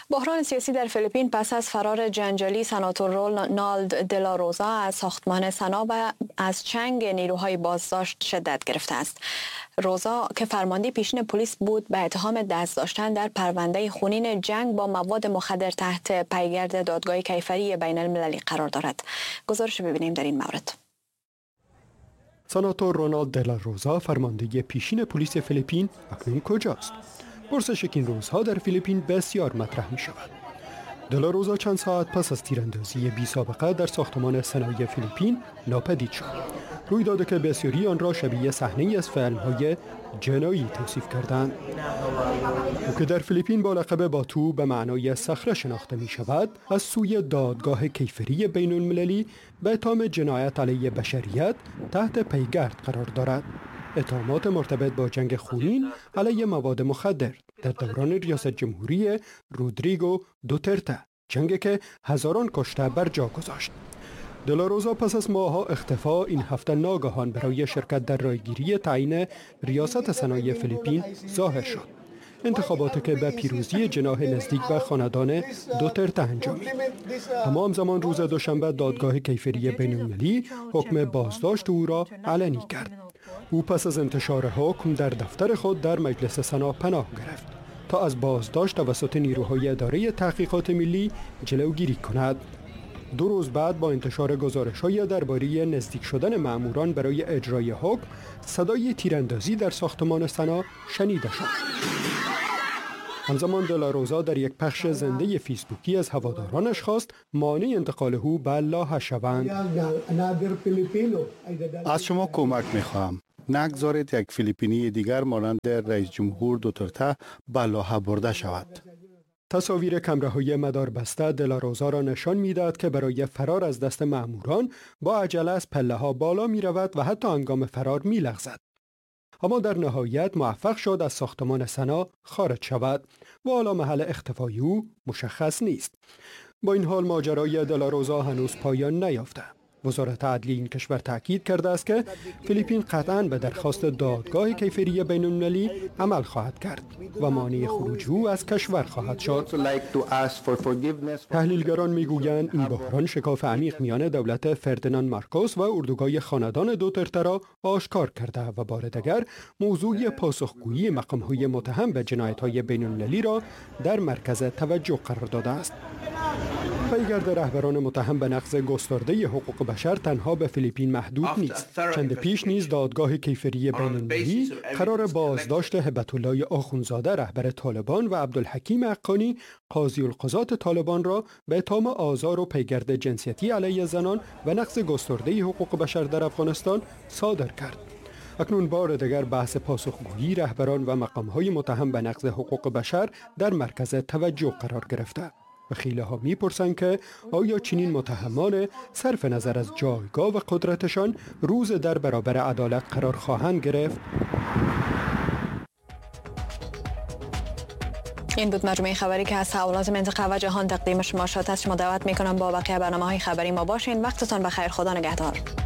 بحران سیاسی در فیلیپین پس از فرار جنجالی سناتور رونالد دلا روزا از ساختمان سنا و از چنگ نیروهای بازداشت شدت گرفته است. روزا که فرمانده پیشین پلیس بود به اتهام دست داشتن در پرونده خونین جنگ با مواد مخدر تحت پیگرد دادگاه کیفری بین المللی قرار دارد. گزارش ببینیم در این مورد. سناتور رونالد دلا روزا فرمانده پیشین پلیس فیلیپین اکنون کجاست؟ پرسش که این روزها در فیلیپین بسیار مطرح می شود. دلا روزا چند ساعت پس از تیراندازی بی سابقه در ساختمان سنای فیلیپین ناپدید شد. رویدادی که بسیاری آن را شبیه صحنه‌ای از فیلم‌های جنایی توصیف کردند. او که در فیلیپین با لقب باتو به معنای صخره شناخته می شود، از سوی دادگاه کیفری بین المللی به اتهام جنایت علیه بشریت تحت پیگرد قرار دارد. اتهامات مرتبط با جنگ خونین علیه مواد مخدر در دوران ریاست جمهوری رودریگو دوترته، جنگی که هزاران کشته بر جا گذاشت. دلا روزا پس از ماه‌ها اختفا این هفته ناگهان برای شرکت در رایگیری تعیین ریاست سنای فیلیپین ظاهر شد. انتخاباتی که به پیروزی جناح نزدیک به خاندان دوترته انجامید. همزمان روز دوشنبه دادگاه کیفری بین‌المللی حکم بازداشت او را علنی کرد. او پس از انتشار حکم در دفتر خود در مجلس سنا پناه گرفت تا از بازداشت توسط نیروهای اداره تحقیقات ملی جلوگیری کند. 2 روز بعد با انتشار گزارش‌های درباره نزدیک شدن مأموران برای اجرای حکم، صدای تیراندازی در ساختمان سنا شنیده شد. همزمان دلا روزا در یک پخش زنده فیسبوکی از هوادارانش خواست مانع انتقال او به لاهه شوند. از شما کمک می‌خواهم. نگذارید یک فیلیپینی دیگر مانند رئیس جمهور دوترته به لاهه برده شود. تصاویر کمره‌های مداربسته دلا روزا را نشان می‌دهد که برای فرار از دست مأموران با عجله از پله‌ها بالا می‌رود و حتی هنگام فرار می‌لغزد. اما در نهایت موفق شد از ساختمان سنا خارج شود و حالا محل اختفای او مشخص نیست. با این حال ماجرای دلا روزا هنوز پایان نیافته. وزارت عدلیه این کشور تاکید کرده است که فیلیپین قطعاً به درخواست دادگاه کیفری بین المللی عمل خواهد کرد و مانع خروج او از کشور خواهد شد. تحلیلگران میگویند این بحران شکاف عمیق میان دولت فردیناند مارکوس و اردوگاه خاندان دوترته را آشکار کرده و بار دیگر موضوع پاسخگویی مقام‌های متهم به جنایت‌های بین المللی را در مرکز توجه قرار داده است. پیگرد رهبران متهم به نقض گسترده حقوق بشر تنها به فیلیپین محدود نیست. چند پیش نیز دادگاه کیفری بین المللی قرار بازداشت هبت الله آخوندزاده رهبر طالبان و عبدالحکیم حقانی قاضی القضات طالبان را به اتهام آزار و پیگرد جنسیتی علیه زنان و نقض گسترده حقوق بشر در افغانستان صادر کرد. اکنون بار دیگر بحث پاسخگویی رهبران و مقام‌های متهم به نقض حقوق بشر در مرکز توجه قرار گرفته. و خیلی ها می پرسند که آیا چنین متهمان صرف نظر از جایگاه و قدرتشان روز در برابر عدالت قرار خواهند گرفت؟ این بود مجموعه خبری که از تحولات منطقه و جهان تقدیم شما شد. از شما دعوت می کنم با بقیه برنامه‌های خبری ما باشین. وقتتان بخیر. خدا نگهدار.